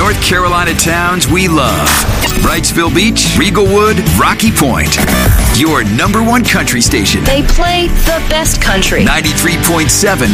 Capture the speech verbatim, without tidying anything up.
North Carolina towns we love. Wrightsville Beach, Riegelwood, Rocky Point. Your number one country station. They play the best country. ninety-three point seven